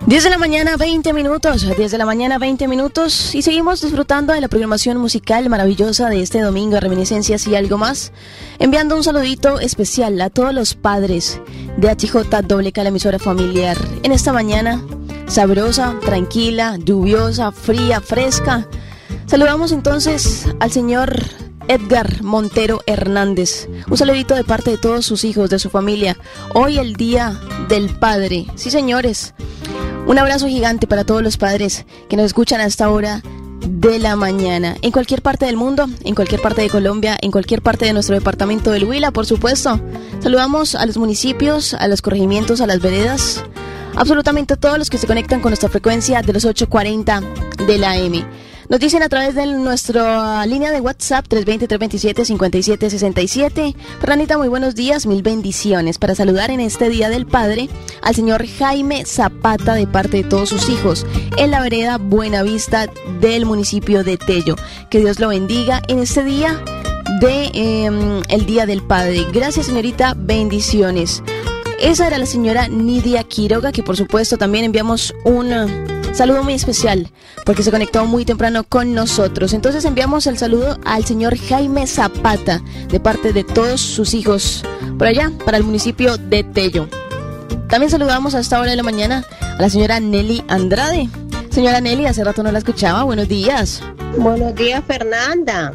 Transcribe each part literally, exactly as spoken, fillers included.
diez de la mañana, veinte minutos, diez de la mañana, veinte minutos, y seguimos disfrutando de la programación musical maravillosa de este domingo, Reminiscencias y algo más, enviando un saludito especial a todos los padres de H J W K, la emisora familiar, en esta mañana sabrosa, tranquila, lluviosa, fría, fresca. Saludamos entonces al señor Edgar Montero Hernández. Un saludito de parte de todos sus hijos, de su familia. Hoy el Día del Padre. Sí, señores. Un abrazo gigante para todos los padres que nos escuchan a esta hora de la mañana. En cualquier parte del mundo, en cualquier parte de Colombia, en cualquier parte de nuestro departamento del Huila, por supuesto. Saludamos a los municipios, a los corregimientos, a las veredas. Absolutamente todos los que se conectan con nuestra frecuencia de los ocho cuarenta de la A M. Nos dicen a través de nuestra línea de WhatsApp tres dos cero, tres dos siete, cinco siete seis siete. Fernandita, muy buenos días, mil bendiciones. Para saludar en este Día del Padre al señor Jaime Zapata de parte de todos sus hijos en la vereda Buenavista del municipio de Tello. Que Dios lo bendiga en este día de eh, el Día del Padre. Gracias, señorita, bendiciones. Esa era la señora Nidia Quiroga, que por supuesto también enviamos un saludo muy especial porque se conectó muy temprano con nosotros. Entonces enviamos el saludo al señor Jaime Zapata de parte de todos sus hijos por allá, para el municipio de Tello. También saludamos a esta hora de la mañana a la señora Nelly Andrade. Señora Nelly, hace rato no la escuchaba. Buenos días. Buenos días, Fernanda.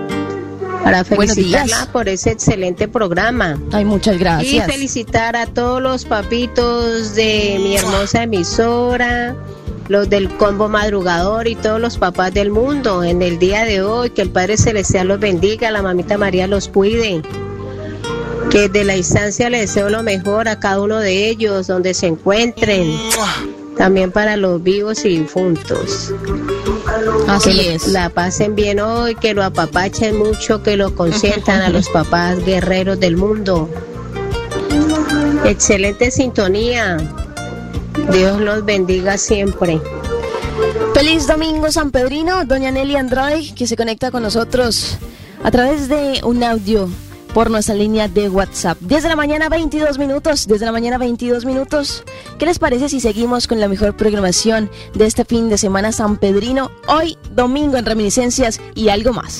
Para felicitarla por ese excelente programa. Ay, muchas gracias. Y felicitar a todos los papitos de mi hermosa emisora, los del combo madrugador y todos los papás del mundo en el día de hoy. Que el Padre Celestial los bendiga, la mamita María los cuide. Que desde la instancia les deseo lo mejor a cada uno de ellos, donde se encuentren. También para los vivos y difuntos. Así que es. La pasen bien hoy, que lo apapachen mucho, que lo consientan a los papás guerreros del mundo. Excelente sintonía. Dios los bendiga siempre. Feliz domingo sanpedrino, doña Nelly Andrade, que se conecta con nosotros a través de un audio por nuestra línea de WhatsApp. diez de la mañana, veintidós minutos. diez de la mañana, veintidós minutos. ¿Qué les parece si seguimos con la mejor programación de este fin de semana sanpedrino? Hoy, domingo, en Reminiscencias y algo más.